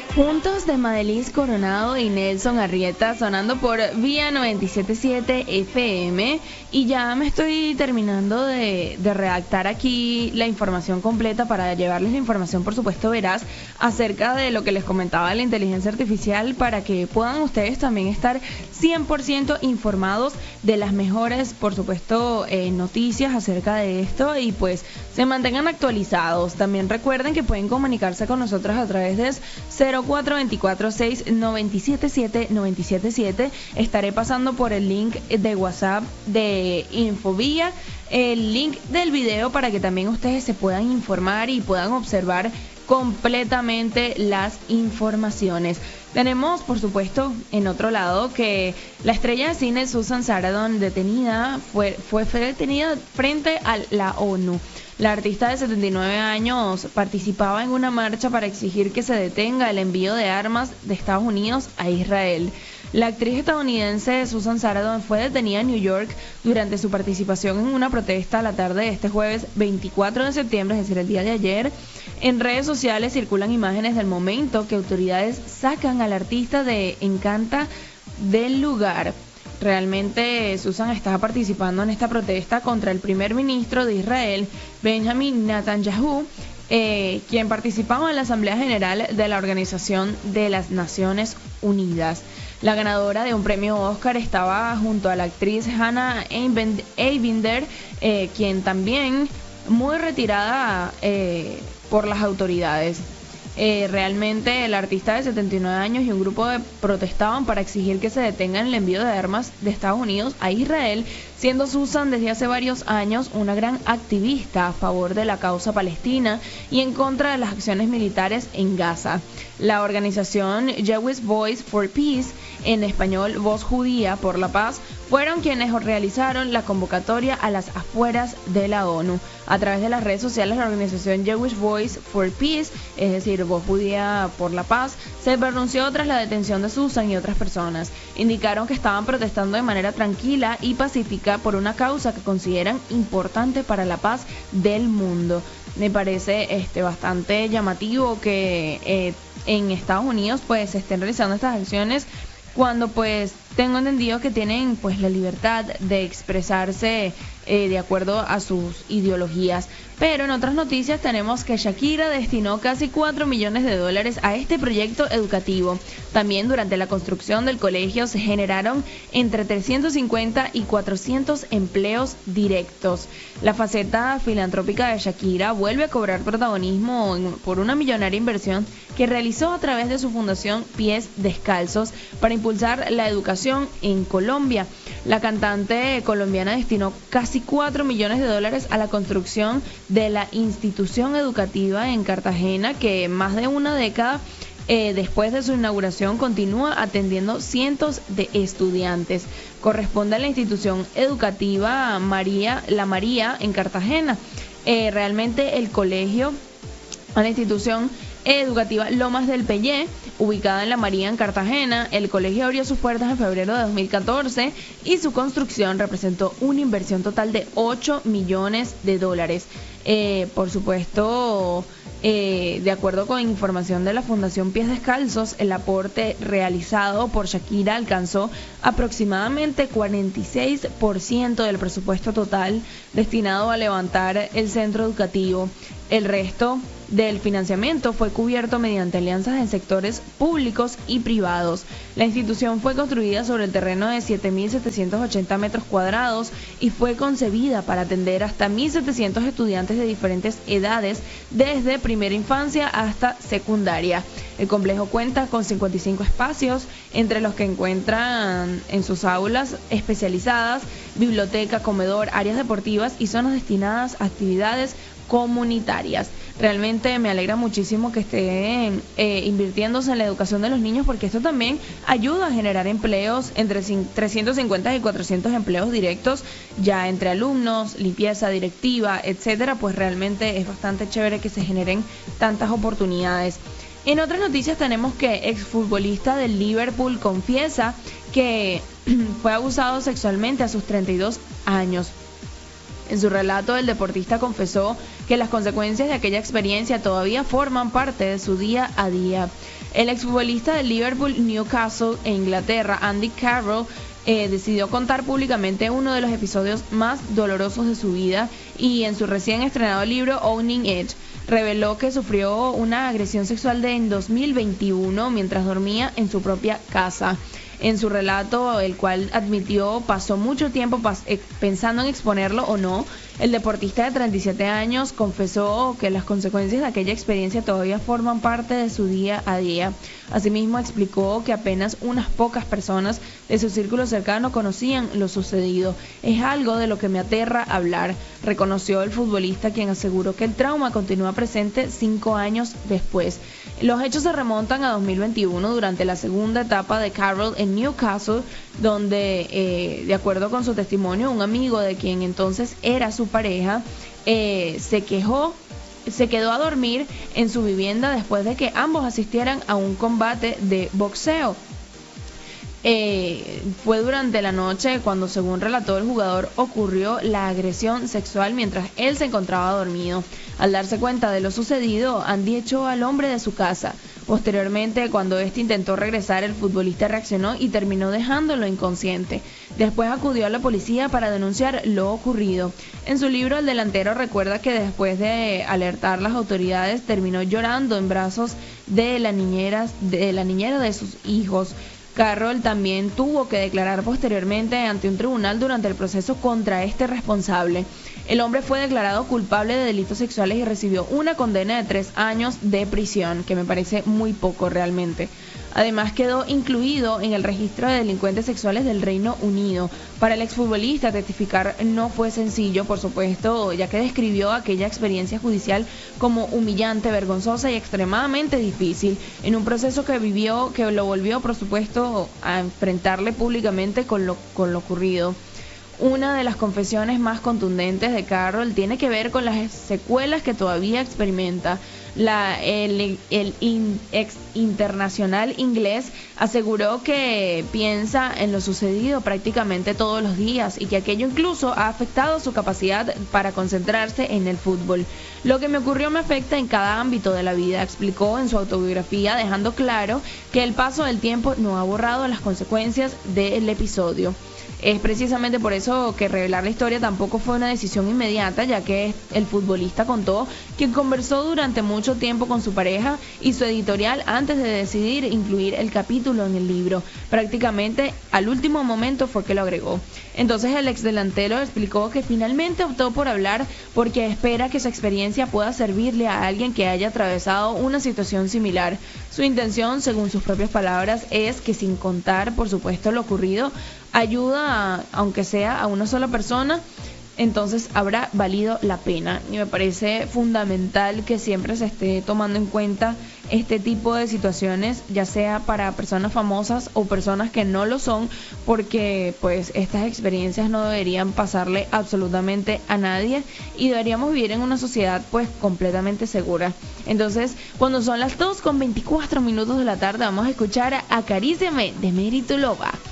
Juntos de Madelis Coronado y Nelson Arrieta sonando por Vía 97.7 FM y ya me estoy terminando de redactar aquí la información completa para llevarles la información, por supuesto, veraz acerca de lo que les comentaba de la inteligencia artificial para que puedan ustedes también estar 100% informados de las mejores, por supuesto, noticias acerca de esto y pues se mantengan actualizados. También recuerden que pueden comunicarse con nosotros a través de 04246977-977. Estaré pasando por el link de WhatsApp de Infovía, el link del video para que también ustedes se puedan informar y puedan observar completamente las informaciones. Tenemos, por supuesto, en otro lado que la estrella de cine Susan Sarandon fue detenida frente a la ONU. La artista de 79 años participaba en una marcha para exigir que se detenga el envío de armas de Estados Unidos a Israel. La actriz estadounidense Susan Sarandon fue detenida en New York durante su participación en una protesta a la tarde de este jueves 24 de septiembre, es decir, el día de ayer. En redes sociales circulan imágenes del momento que autoridades sacan al artista de Encanta del lugar. Realmente Susan estaba participando en esta protesta contra el primer ministro de Israel, Benjamin Netanyahu, quien participaba en la Asamblea General de la Organización de las Naciones Unidas. La ganadora de un premio Oscar estaba junto a la actriz Hannah Eivinder, quien también muy retirada por las autoridades. Realmente el artista de 79 años y un grupo protestaban para exigir que se detengan el envío de armas de Estados Unidos a Israel, siendo Susan desde hace varios años una gran activista a favor de la causa palestina y en contra de las acciones militares en Gaza. La organización Jewish Voice for Peace, en español Voz Judía por la Paz, fueron quienes realizaron la convocatoria a las afueras de la ONU. A través de las redes sociales, la organización Jewish Voice for Peace, es decir, Voz Judía por la Paz, se pronunció tras la detención de Susan y otras personas. Indicaron que estaban protestando de manera tranquila y pacífica por una causa que consideran importante para la paz del mundo. Me parece bastante llamativo que en Estados Unidos pues se estén realizando estas acciones cuando pues tengo entendido que tienen pues la libertad de expresarse de acuerdo a sus ideologías. Pero en otras noticias tenemos que Shakira destinó casi 4 millones de dólares a este proyecto educativo. También durante la construcción del colegio se generaron entre 350 y 400 empleos directos. La faceta filantrópica de Shakira vuelve a cobrar protagonismo por una millonaria inversión que realizó a través de su fundación Pies Descalzos para impulsar la educación en Colombia. La cantante colombiana destinó casi 4 millones de dólares a la construcción de la institución educativa en Cartagena, que más de una década después de su inauguración continúa atendiendo cientos de estudiantes. Corresponde a la institución educativa La María en Cartagena. Realmente el colegio, a la institución educativa Lomas del Pellé, ubicada en La María en Cartagena. El colegio abrió sus puertas en febrero de 2014 y su construcción representó una inversión total de 8 millones de dólares. Por supuesto, de acuerdo con información de la Fundación Pies Descalzos, el aporte realizado por Shakira alcanzó aproximadamente 46% del presupuesto total destinado a levantar el centro educativo. El resto del financiamiento fue cubierto mediante alianzas en sectores públicos y privados. La institución fue construida sobre el terreno de 7.780 metros cuadrados y fue concebida para atender hasta 1.700 estudiantes de diferentes edades, desde primera infancia hasta secundaria. El complejo cuenta con 55 espacios, entre los que encuentran en sus aulas especializadas, biblioteca, comedor, áreas deportivas y zonas destinadas a actividades comunitarias. Realmente me alegra muchísimo que estén invirtiéndose en la educación de los niños, porque esto también ayuda a generar empleos, entre 350 y 400 empleos directos ya entre alumnos, limpieza, directiva, etcétera. Pues realmente es bastante chévere que se generen tantas oportunidades. En otras noticias tenemos que exfutbolista del Liverpool confiesa que fue abusado sexualmente a sus 32 años. En su relato, el deportista confesó que las consecuencias de aquella experiencia todavía forman parte de su día a día. El exfutbolista del Liverpool, Newcastle e Inglaterra, Andy Carroll, decidió contar públicamente uno de los episodios más dolorosos de su vida y en su recién estrenado libro Owning It, reveló que sufrió una agresión sexual en 2021 mientras dormía en su propia casa. En su relato, el cual admitió pasó mucho tiempo pensando en exponerlo o no, el deportista de 37 años confesó que las consecuencias de aquella experiencia todavía forman parte de su día a día. Asimismo, explicó que apenas unas pocas personas de su círculo cercano conocían lo sucedido. Es algo de lo que me aterra hablar, reconoció el futbolista, quien aseguró que el trauma continúa presente 5 años después. Los hechos se remontan a 2021 durante la segunda etapa de Carroll en Newcastle, donde, de acuerdo con su testimonio, un amigo de quien entonces era su pareja se quedó a dormir en su vivienda después de que ambos asistieran a un combate de boxeo. Fue durante la noche cuando, según relató el jugador, ocurrió la agresión sexual mientras él se encontraba dormido. Al darse cuenta de lo sucedido, Andy echó al hombre de su casa. Posteriormente, cuando este intentó regresar, el futbolista reaccionó y terminó dejándolo inconsciente. Después acudió a la policía para denunciar lo ocurrido. En su libro, el delantero recuerda que después de alertar a las autoridades, terminó llorando en brazos de la niñera de sus hijos. Carroll también tuvo que declarar posteriormente ante un tribunal durante el proceso contra este responsable. El hombre fue declarado culpable de delitos sexuales y recibió una condena de 3 años de prisión, que me parece muy poco realmente. Además, quedó incluido en el registro de delincuentes sexuales del Reino Unido. Para el exfutbolista, testificar no fue sencillo, por supuesto, ya que describió aquella experiencia judicial como humillante, vergonzosa y extremadamente difícil, en un proceso que lo volvió, por supuesto, a enfrentarle públicamente con lo ocurrido. Una de las confesiones más contundentes de Carroll tiene que ver con las secuelas que todavía experimenta. El ex internacional inglés aseguró que piensa en lo sucedido prácticamente todos los días y que aquello incluso ha afectado su capacidad para concentrarse en el fútbol. Lo que me ocurrió me afecta en cada ámbito de la vida, explicó en su autobiografía, dejando claro que el paso del tiempo no ha borrado las consecuencias del episodio. Es precisamente por eso que revelar la historia tampoco fue una decisión inmediata, ya que el futbolista contó que conversó durante mucho tiempo con su pareja y su editorial antes de decidir incluir el capítulo en el libro. Prácticamente al último momento fue que lo agregó. Entonces el exdelantero explicó que finalmente optó por hablar porque espera que su experiencia pueda servirle a alguien que haya atravesado una situación similar. Su intención, según sus propias palabras, es que, sin contar, por supuesto, lo ocurrido, ayuda, aunque sea a una sola persona, entonces habrá valido la pena. Y me parece fundamental que siempre se esté tomando en cuenta este tipo de situaciones, ya sea para personas famosas o personas que no lo son, porque pues estas experiencias no deberían pasarle absolutamente a nadie y deberíamos vivir en una sociedad pues completamente segura. Entonces, cuando son las 2:24 de la tarde, vamos a escuchar a Acaríciame de Mary Tulova.